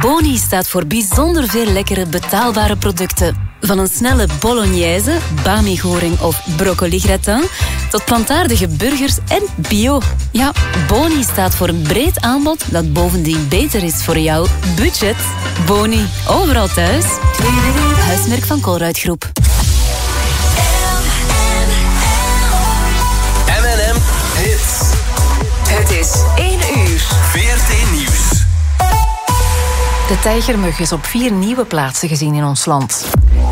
Boni staat voor bijzonder veel lekkere betaalbare producten. Van een snelle bolognese, bami-goring of broccoli-gratin tot plantaardige burgers en bio. Ja, Boni staat voor een breed aanbod dat bovendien beter is voor jouw budget. Boni, overal thuis. Huismerk van Colruyt Groep. M&M Hits. Het is 1 uur. VRT Nieuws. De tijgermug is op 4 nieuwe plaatsen gezien in ons land.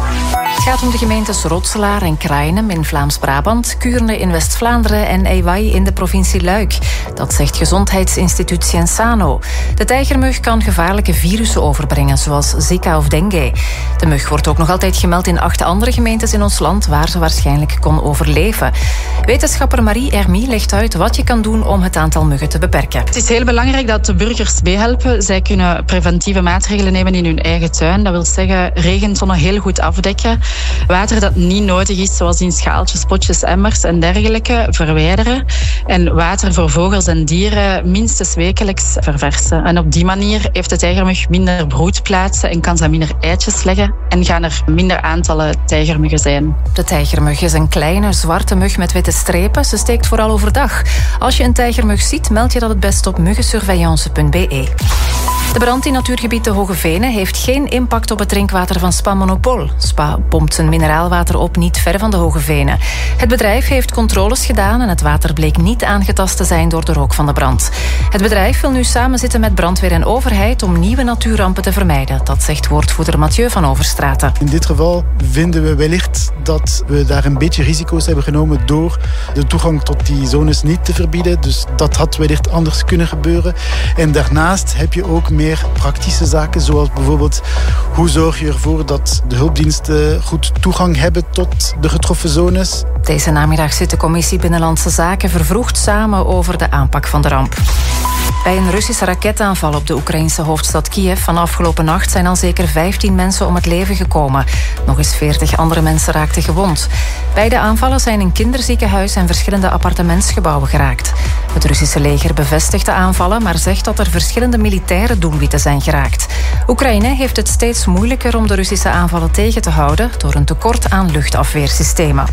Het gaat om de gemeentes Rotselaar en Kraaienum in Vlaams-Brabant, Kuurne in West-Vlaanderen en Ewai in de provincie Luik. Dat zegt gezondheidsinstituut Cienzano. De tijgermug kan gevaarlijke virussen overbrengen, zoals Zika of dengue. De mug wordt ook nog altijd gemeld in 8 andere gemeentes in ons land, waar ze waarschijnlijk kon overleven. Wetenschapper Marie Hermie legt uit wat je kan doen om het aantal muggen te beperken. Het is heel belangrijk dat de burgers meehelpen. Zij kunnen preventieve maatregelen nemen in hun eigen tuin. Dat wil zeggen regentonnen heel goed afdekken. Water dat niet nodig is, zoals in schaaltjes, potjes, emmers en dergelijke, verwijderen. En water voor vogels en dieren minstens wekelijks verversen. En op die manier heeft de tijgermug minder broedplaatsen en kan ze minder eitjes leggen. En gaan er minder aantallen tijgermuggen zijn. De tijgermug is een kleine zwarte mug met witte strepen. Ze steekt vooral overdag. Als je een tijgermug ziet, meld je dat het best op muggensurveillance.be. De brand in natuurgebied de Hoge Venen heeft geen impact op het drinkwater van Spa Monopol. Spa pompt zijn mineraalwater op niet ver van de Hoge Venen. Het bedrijf heeft controles gedaan en het water bleek niet aangetast te zijn door de rook van de brand. Het bedrijf wil nu samenzitten met brandweer en overheid om nieuwe natuurrampen te vermijden. Dat zegt woordvoerder Mathieu van Overstraten. In dit geval vinden we wellicht dat we daar een beetje risico's hebben genomen door de toegang tot die zones niet te verbieden. Dus dat had wellicht anders kunnen gebeuren. En daarnaast heb je ook meer praktische zaken, zoals bijvoorbeeld hoe zorg je ervoor dat de hulpdiensten goed toegang hebben tot de getroffen zones. Deze namiddag zit de Commissie Binnenlandse Zaken vervroegd samen over de aanpak van de ramp. Bij een Russische raketaanval op de Oekraïnse hoofdstad Kiev van afgelopen nacht zijn al zeker 15 mensen om het leven gekomen. Nog eens 40 andere mensen raakten gewond. Bij de aanvallen zijn een kinderziekenhuis en verschillende appartementsgebouwen geraakt. Het Russische leger bevestigt de aanvallen, maar zegt dat er verschillende militaire doelwitten zijn geraakt. Oekraïne heeft het steeds moeilijker om de Russische aanvallen tegen te houden door een tekort aan luchtafweersystemen.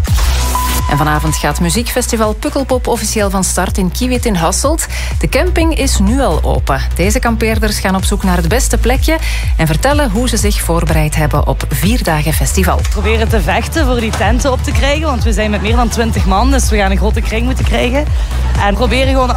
En vanavond gaat muziekfestival Pukkelpop officieel van start in Kiewiet in Hasselt. De camping is nu al open. Deze kampeerders gaan op zoek naar het beste plekje en vertellen hoe ze zich voorbereid hebben op 4 dagen festival. We proberen te vechten voor die tenten op te krijgen, want we zijn met meer dan 20 man, dus we gaan een grote kring moeten krijgen. En proberen gewoon